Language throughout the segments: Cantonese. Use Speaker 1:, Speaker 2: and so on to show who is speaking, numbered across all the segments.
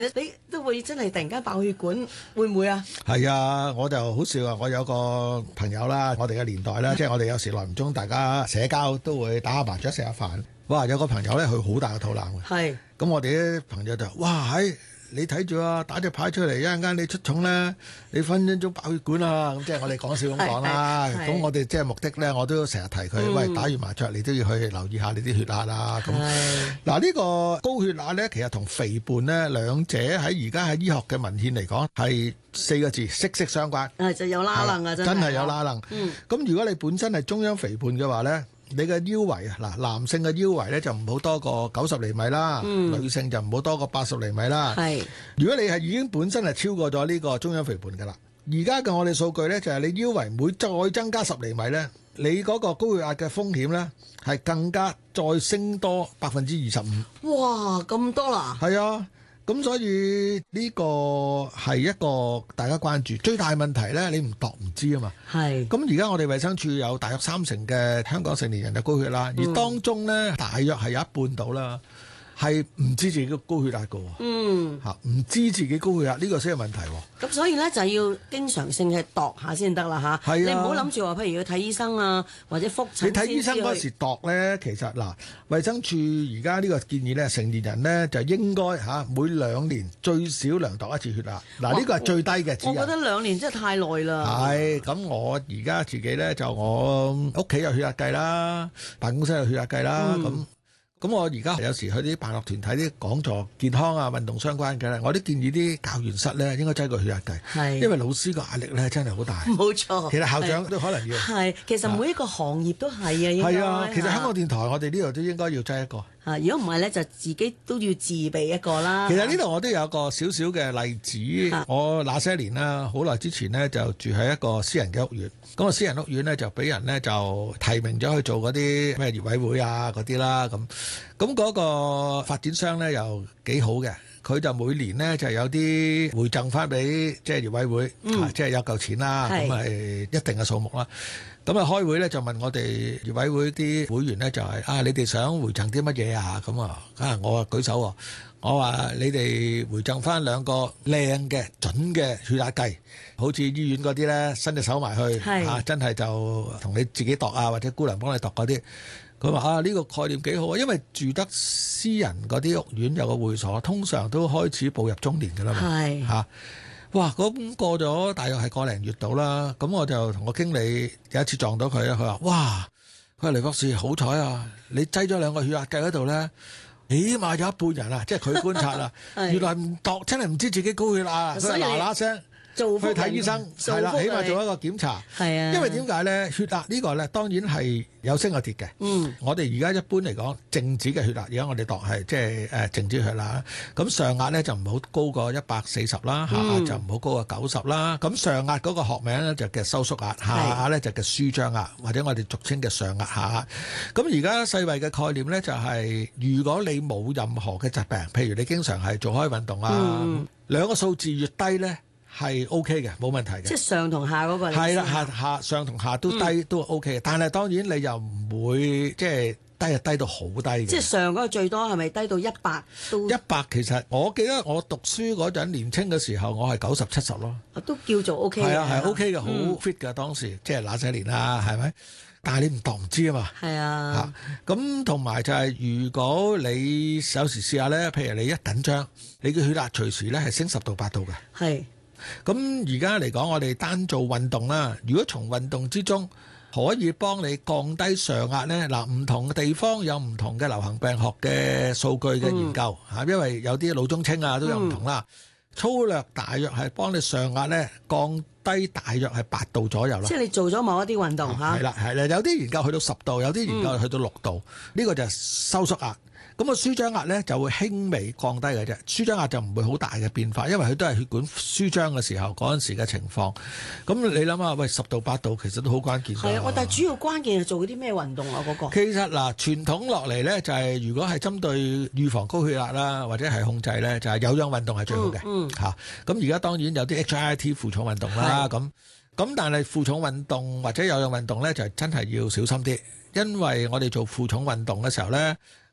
Speaker 1: 你都會真係突然間爆血管，會唔會啊？
Speaker 2: 係啊，我就好笑啊！我有個朋友啦，我哋嘅年代啦，即係我哋有時耐唔中，大家社交都會打下麻雀食下飯。哇！有個朋友咧，佢好大個肚腩嘅。係。咁我哋啲朋友就哇你睇住啊，打隻牌出嚟，一陣間你出重咧，你分鐘爆血管啊！咁即係我哋講笑咁講啦。咁我哋即係目的咧，我都成日提佢，喂，打完麻雀你都要去留意下你啲血壓啦。咁嗱，呢個高血壓咧，其實同肥胖咧，兩者喺而家喺醫學嘅文獻嚟講係4個字息息相關。
Speaker 1: 就有拉楞啊，真係
Speaker 2: 有拉楞。咁如果你本身係中央肥胖嘅話咧，你嘅腰圍啊，嗱，男性嘅腰圍咧就唔好多過90厘米啦，女性就唔好多過80厘米啦。係，如果你係已經本身係超過咗呢個中央肥胖㗎啦，而家嘅我哋數據咧就係你腰圍每再增加10厘米咧，你嗰個高血壓嘅風險咧係更加再升多25%。哇，咁多啦！係啊。咁所以呢個係一個大家關注最大問題咧，你唔度唔知啊嘛。係。咁而家我哋衛生署有大約30%嘅香港成年人有高血壓，而當中咧大約係有一半到啦，係唔知自己高血壓㗎喎。唔知自己高血壓呢個先係問題喎。咁所以咧就要經常性係度下先得啦嚇。係啊。你唔好諗住話，譬如要睇醫生啊，或者覆診。你睇醫生嗰時度咧，其實嗱，衛生署而家呢個建議咧，成年人咧就應該每2年最少量度一次血壓。嗱，呢個係最低嘅指引。我覺得2年真係太耐啦。係。咁我而家自己咧就我屋企有血壓計啦，辦公室有血壓計啦，咁我而家有時去啲辦學團體啲講座健康啊運動相關嘅咧，我都建議啲教員室咧應該擠個血壓計，因為老師個壓力咧真係好大。冇錯，其實校長都可能要。係，其實每一個行業都係啊，應該。係啊，其實香港電台我哋呢度都應該要擠一個。如果唔係咧，就自己都要自備一個啦。其實呢度我都有個少少嘅例子。我那些年啦，好耐之前呢，就住喺一個私人嘅屋苑。咁個私人屋苑呢，就俾人呢，就提名咗去做嗰啲咩業委會啊嗰啲啦。咁嗰個發展商呢，又幾好嘅。佢就每年呢，就有啲回贈翻俾即係業委會，即係有嚿錢啦，咁係一定嘅數目啦。咁啊開會咧就問我哋業委會啲會員咧就係你哋想回贈啲乜嘢啊？咁啊我舉手喎，我話你哋回贈翻2個靚嘅準嘅血壓計，好似醫院嗰啲咧伸隻手埋去真係就同你自己度啊，或者姑娘幫你度嗰啲。佢話呢個概念幾好啊，因為住得私人嗰啲屋苑有個會所，通常都開始步入中年㗎啦嘛。哇！咁過咗大約係個零月到啦，咁我就同個經理有一次撞到佢啦，佢話：哇！佢話黎博士好彩啊，你擠咗2個血壓計嗰度咧，起碼有一半人啊，即係佢觀察啦，原來唔度真係唔知自己高血壓，佢嗱嗱聲去睇醫生，係啦，起碼做一個檢查。係啊，因為點解咧？血壓呢個咧當然係有升有跌嘅。我哋而家一般嚟講，靜止嘅血壓，而家我哋度係即係靜止血壓。咁上壓咧就唔好高過140啦，下壓就唔好高過90啦。咁上壓嗰個學名咧就叫收縮壓，下壓咧就叫舒張壓，或者我哋俗稱嘅上壓下壓。咁而家世衛嘅概念咧就係，如果你冇任何嘅疾病，譬如你經常係做開運動啊，2個數字越低咧，係 OK 嘅，冇問題嘅。即係上同下嗰個。係啦，上同下都低都 OK 嘅，但係當然你又唔會即係低低到好低嘅。即係上嗰個最多係咪低到100都？100其實我記得我讀書嗰陣年青嘅時候，我係90、70咯。都叫做 OK 嘅。係啊，係 OK 嘅，好 fit 嘅當時，即係那些年啦，係咪？但係你唔度唔知啊嘛。係啊。咁同埋就係如果你有時試下咧，譬如你一緊張，你嘅血壓隨時咧係升10度8度嘅。係。咁而家嚟講，我哋單做運動啦。如果從運動之中可以幫你降低上壓呢，嗱，唔同嘅地方有唔同嘅流行病學嘅數據嘅研究嚇，因為有啲老中青啊都有唔同啦。粗略大約係幫你上壓呢降低大約係8度左右啦。即係你做咗某一啲運動嚇。係啦係啦，有啲研究去到10度，有啲研究去到6度，呢個就係收縮壓。咁個舒張壓咧就會輕微降低嘅啫，舒張壓就唔會好大嘅變化，因為佢都係血管舒張嘅時候嗰陣時嘅情況。咁你諗下，喂10度8度其實都好關鍵。係啊，但係主要關鍵係做啲咩運動啊？嗰個其實嗱，傳統落嚟咧就係如果係針對預防高血壓啦，或者係控制咧，就係有氧運動係最好嘅嚇。咁而家當然有啲 HIIT 負重運動啦，咁但係負重運動或者有氧運動咧就真係要小心啲，因為我哋做負重運動嘅時候咧。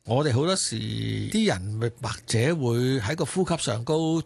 Speaker 2: 我哋好多時啲人或者會喺個呼吸上高